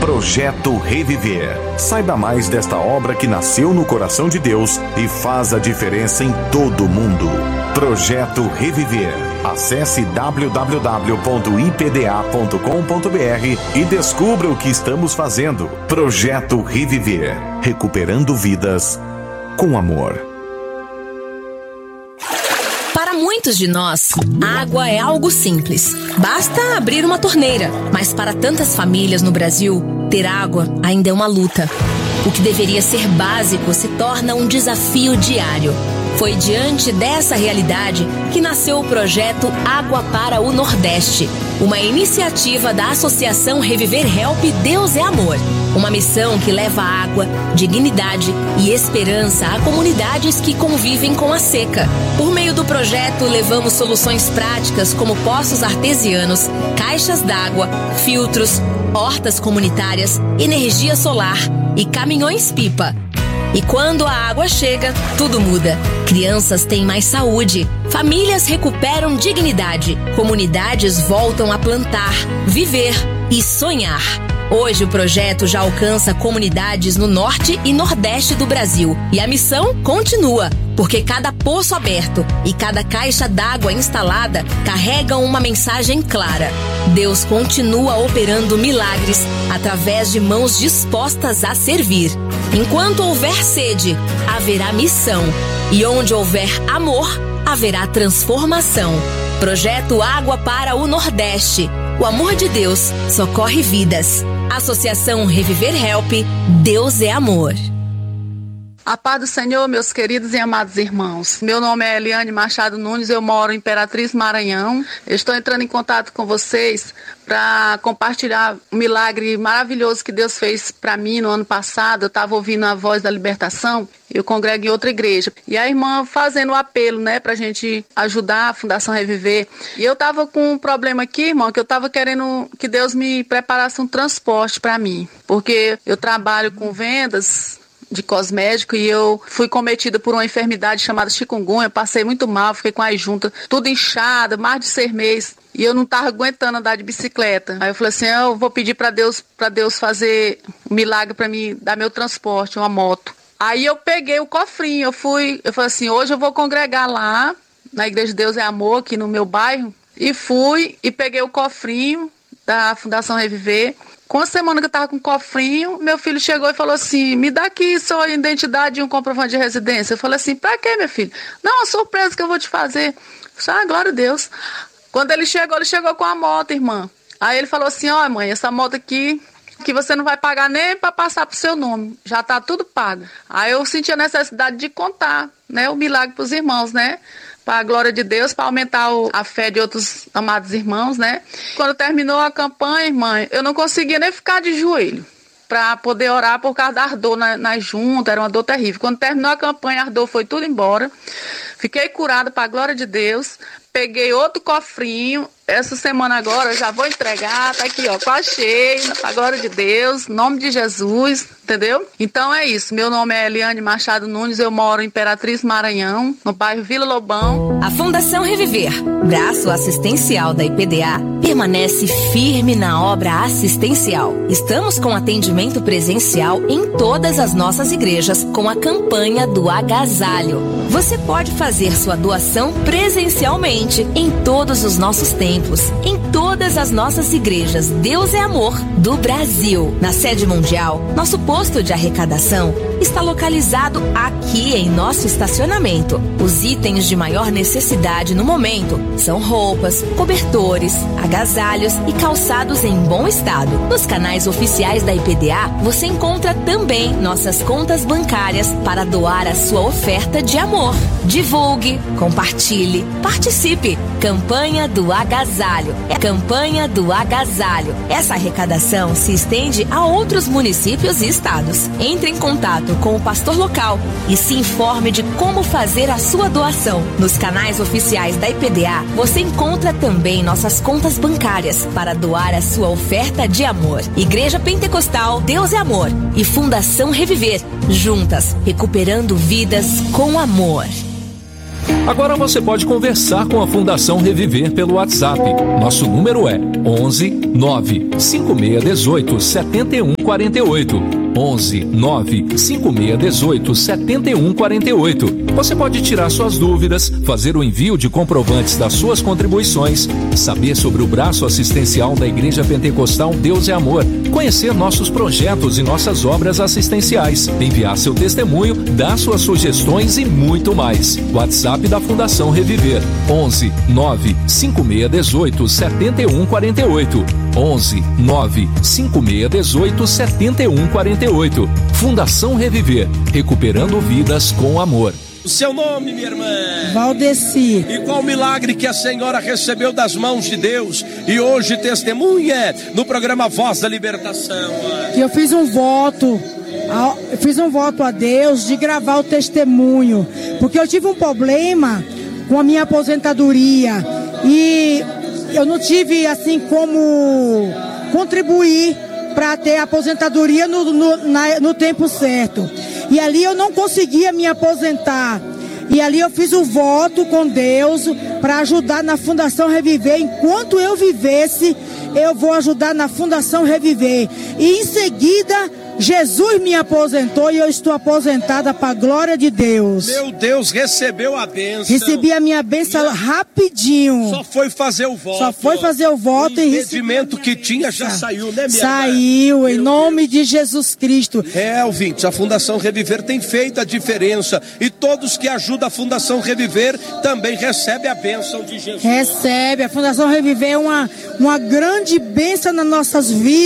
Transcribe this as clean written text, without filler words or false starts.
Projeto Reviver. Saiba mais desta obra que nasceu no coração de Deus e faz a diferença em todo o mundo. Projeto Reviver. Acesse www.ipda.com.br e descubra o que estamos fazendo. Projeto Reviver. Recuperando vidas com amor. Para muitos de nós, água é algo simples. Basta abrir uma torneira. Mas para tantas famílias no Brasil, ter água ainda é uma luta. O que deveria ser básico se torna um desafio diário. Foi diante dessa realidade que nasceu o projeto Água para o Nordeste, uma iniciativa da Associação Reviver Help Deus é Amor. Uma missão que leva água, dignidade e esperança a comunidades que convivem com a seca. Por meio do projeto, levamos soluções práticas como poços artesianos, caixas d'água, filtros, hortas comunitárias, energia solar e caminhões-pipa. E quando a água chega, tudo muda. Crianças têm mais saúde, famílias recuperam dignidade, comunidades voltam a plantar, viver e sonhar. Hoje o projeto já alcança comunidades no norte e nordeste do Brasil. E a missão continua, porque cada poço aberto e cada caixa d'água instalada carregam uma mensagem clara. Deus continua operando milagres através de mãos dispostas a servir. Enquanto houver sede, haverá missão. E onde houver amor, haverá transformação. Projeto Água para o Nordeste. O amor de Deus socorre vidas. Associação Reviver Help, Deus é Amor. A paz do Senhor, meus queridos e amados irmãos. Meu nome é Eliane Machado Nunes, eu moro em Imperatriz, Maranhão. Eu estou entrando em contato com vocês para compartilhar um milagre maravilhoso que Deus fez para mim no ano passado. Eu estava ouvindo a Voz da Libertação, eu congrego em outra igreja. E a irmã fazendo o apelo, para a gente ajudar a Fundação Reviver. E eu estava com um problema aqui, irmão, que eu estava querendo que Deus me preparasse um transporte para mim. Porque eu trabalho com vendas de cosmético e eu fui cometida por uma enfermidade chamada chikungunya, passei muito mal, fiquei com as juntas tudo inchada, mais de 6 meses, e eu não estava aguentando andar de bicicleta. Aí eu falei assim, eu vou pedir para Deus fazer um milagre para mim, dar meu transporte, uma moto. Aí eu peguei o cofrinho, eu falei assim, hoje eu vou congregar lá, na Igreja de Deus é Amor, aqui no meu bairro, e fui e peguei o cofrinho da Fundação Reviver. Com a semana que eu estava com o cofrinho, meu filho chegou e falou assim, me dá aqui sua identidade e um comprovante de residência. Eu falei assim, pra quê, meu filho? Não, uma surpresa que eu vou te fazer. Eu falei, glória a Deus. Quando ele chegou com a moto, irmã. Aí ele falou assim, mãe, essa moto aqui, que você não vai pagar nem para passar pro seu nome. Já tá tudo pago. Aí eu senti a necessidade de contar, o milagre pros irmãos, para a glória de Deus, para aumentar a fé de outros amados irmãos, Quando terminou a campanha, irmã, eu não conseguia nem ficar de joelho para poder orar por causa da dor na junta, era uma dor terrível. Quando terminou a campanha, a dor foi tudo embora. Fiquei curada para a glória de Deus. Peguei outro cofrinho. Essa semana agora eu já vou entregar. Tá aqui, quase cheio. Para a glória de Deus. Em nome de Jesus. Entendeu? Então é isso. Meu nome é Eliane Machado Nunes. Eu moro em Imperatriz, Maranhão, no bairro Vila Lobão. A Fundação Reviver, braço assistencial da IPDA, permanece firme na obra assistencial. Estamos com atendimento presencial em todas as nossas igrejas com a campanha do agasalho. Você pode fazer sua doação presencialmente em todos os nossos templos, em todas as nossas igrejas Deus é Amor do Brasil. Na sede mundial, nosso posto de arrecadação está localizado aqui em nosso estacionamento. Os itens de maior necessidade no momento são roupas, cobertores, agasalhos e calçados em bom estado. Nos canais oficiais da IPDA, você encontra também nossas contas bancárias para doar a sua oferta de amor. Divulgue, compartilhe, participe. Campanha do Agasalho. É Campanha do Agasalho. Essa arrecadação se estende a outros municípios e estados. Entre em contato com o pastor local e se informe de como fazer a sua doação. Nos canais oficiais da IPDA, você encontra também nossas contas bancárias para doar a sua oferta de amor. Igreja Pentecostal Deus é Amor e Fundação Reviver, juntas, recuperando vidas com amor. Agora você pode conversar com a Fundação Reviver pelo WhatsApp. Nosso número é 11 9 5618 7148. 11 9 5618 7148. Você pode tirar suas dúvidas, fazer o envio de comprovantes das suas contribuições, saber sobre o braço assistencial da Igreja Pentecostal Deus é Amor, conhecer nossos projetos e nossas obras assistenciais, enviar seu testemunho, dar suas sugestões e muito mais. WhatsApp da Fundação Reviver: 11 9 5618 7148. 11 9 5618 7148. Fundação Reviver, recuperando vidas com amor. O seu nome, minha irmã? Valdeci. E qual milagre que a senhora recebeu das mãos de Deus e hoje testemunha no programa Voz da Libertação? Eu fiz um voto a Deus de gravar o testemunho, porque eu tive um problema com a minha aposentadoria e eu não tive assim como contribuir para ter a aposentadoria no tempo certo. E ali eu não conseguia me aposentar. E ali eu fiz o voto com Deus para ajudar na Fundação Reviver. Enquanto eu vivesse, eu vou ajudar na Fundação Reviver. E em seguida, Jesus me aposentou e eu estou aposentada para a glória de Deus. Meu Deus, recebeu a bênção. Recebi a minha bênção rapidinho. Só foi fazer o voto. Só foi fazer o voto e o impedimento que tinha já saiu, né, minha Saiu, em nome de Jesus Cristo. Ouvintes, a Fundação Reviver tem feito a diferença. E todos que ajudam a Fundação Reviver também recebem a bênção de Jesus. Recebe. A Fundação Reviver é uma grande bênção nas nossas vidas.